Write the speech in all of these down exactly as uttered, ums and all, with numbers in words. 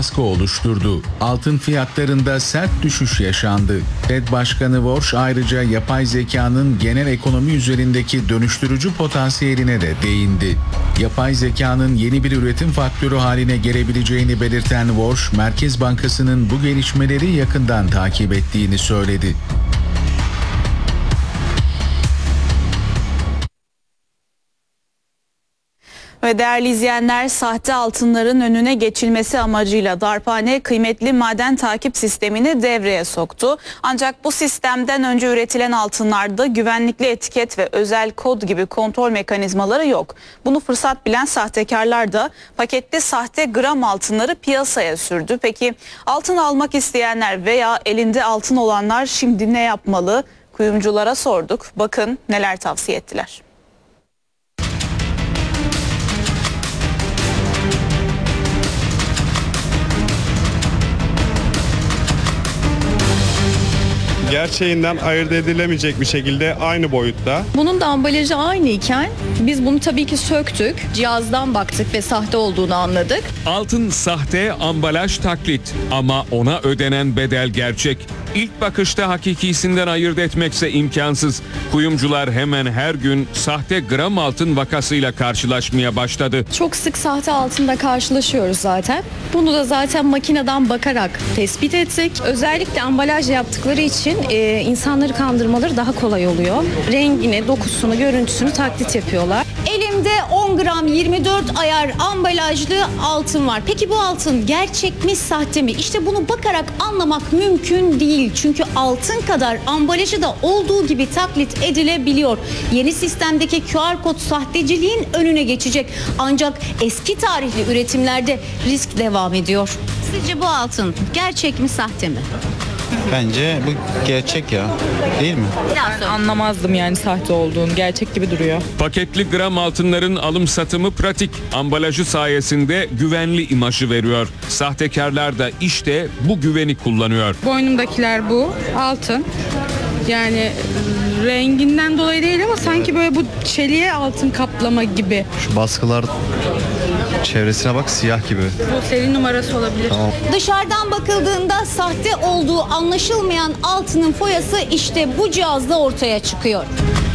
baskı oluşturdu. Altın fiyatlarında sert düşüş yaşandı. Fed Başkanı Warsh ayrıca yapay zekanın genel ekonomi üzerindeki dönüştürücü potansiyeline de değindi. Yapay zekanın yeni bir üretim faktörü haline gelebileceğini belirten Warsh, Merkez Bankası'nın bu gelişmeleri yakından takip ettiğini söyledi. Ve değerli izleyenler, sahte altınların önüne geçilmesi amacıyla darphane kıymetli maden takip sistemini devreye soktu. Ancak bu sistemden önce üretilen altınlarda güvenlikli etiket ve özel kod gibi kontrol mekanizmaları yok. Bunu fırsat bilen sahtekarlar da paketli sahte gram altınları piyasaya sürdü. Peki altın almak isteyenler veya elinde altın olanlar şimdi ne yapmalı? Kuyumculara sorduk. Bakın neler tavsiye ettiler. Gerçeğinden ayırt edilemeyecek bir şekilde aynı boyutta. Bunun da ambalajı aynıyken biz bunu tabii ki söktük. Cihazdan baktık ve sahte olduğunu anladık. Altın sahte, ambalaj taklit ama ona ödenen bedel gerçek. İlk bakışta hakikisinden ayırt etmekse imkansız. Kuyumcular hemen her gün sahte gram altın vakasıyla karşılaşmaya başladı. Çok sık sahte altında karşılaşıyoruz zaten. Bunu da zaten makineden bakarak tespit ettik. Özellikle ambalaj yaptıkları için e, insanları kandırmaları daha kolay oluyor. Rengini, dokusunu, görüntüsünü taklit yapıyorlar. Elimde on gram yirmi dört ayar ambalajlı altın var. Peki bu altın gerçek mi, sahte mi? İşte bunu bakarak anlamak mümkün değil. Çünkü altın kadar ambalajı da olduğu gibi taklit edilebiliyor. Yeni sistemdeki Q R kod sahteciliğin önüne geçecek. Ancak eski tarihli üretimlerde risk devam ediyor. Sizce bu altın gerçek mi, sahte mi? Bence bu gerçek ya. Değil mi? Ben anlamazdım yani sahte olduğunu. Gerçek gibi duruyor. Paketli gram altınların alım satımı pratik. Ambalajı sayesinde güvenli imajı veriyor. Sahtekarlar da işte bu güveni kullanıyor. Boynumdakiler bu. Altın. Yani renginden dolayı değil ama sanki böyle bu çeliğe altın kaplama gibi. Şu baskılar çevresine bak, siyah gibi. Bu seri numarası olabilir. Tamam. Dışarıdan bakıldığında sahte olduğu anlaşılmayan altının foyası işte bu cihazda ortaya çıkıyor.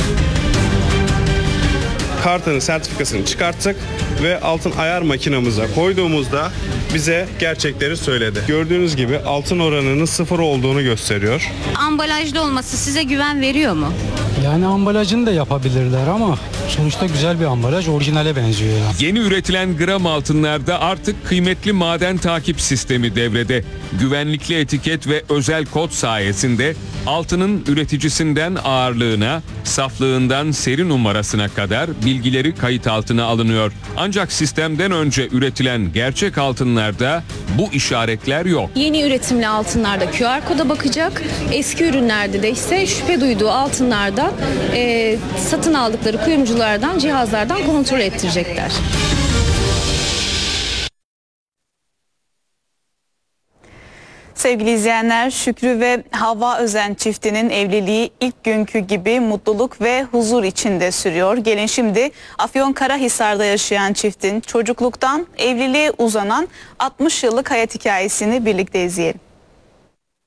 Kartının sertifikasını çıkarttık ve altın ayar makinamıza koyduğumuzda bize gerçekleri söyledi. Gördüğünüz gibi altın oranının sıfır olduğunu gösteriyor. Ambalajlı olması size güven veriyor mu? Yani ambalajını da yapabilirler ama sonuçta güzel bir ambalaj, orijinale benziyor yani. Yeni üretilen gram altınlarda artık kıymetli maden takip sistemi devrede. Güvenlikli etiket ve özel kod sayesinde altının üreticisinden ağırlığına, saflığından seri numarasına kadar bilgileri kayıt altına alınıyor. Ancak sistemden önce üretilen gerçek altınlarda bu işaretler yok. Yeni üretimli altınlarda Q R koda bakacak. Eski ürünlerde de ise şüphe duyduğu altınlardan e, satın aldıkları kuyumculardan, cihazlardan kontrol ettirecekler. Sevgili izleyenler, Şükrü ve Havva Özen çiftinin evliliği ilk günkü gibi mutluluk ve huzur içinde sürüyor. Gelin şimdi Afyonkarahisar'da yaşayan çiftin çocukluktan evliliğe uzanan altmış yıllık hayat hikayesini birlikte izleyelim.